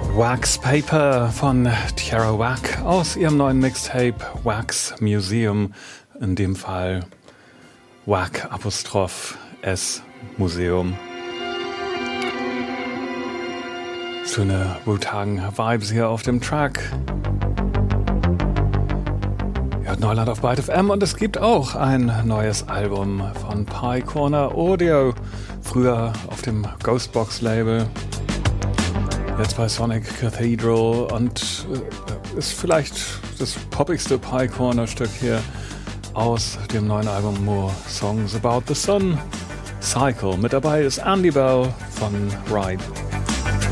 Wax Paper von Tierra Whack aus ihrem neuen Mixtape Wax Museum, in dem Fall Whack_S Museum. Schöne Wu-Tang-Vibes hier auf dem Track. Ihr hört Neuland auf Byte FM und es gibt auch ein neues Album von Pye Corner Audio, früher auf dem Ghostbox-Label. Jetzt bei Sonic Cathedral und ist vielleicht das poppigste Pye Corner Stück hier aus dem neuen Album More Songs About the Sun. Cycle. Mit dabei ist Andy Bell von Ride.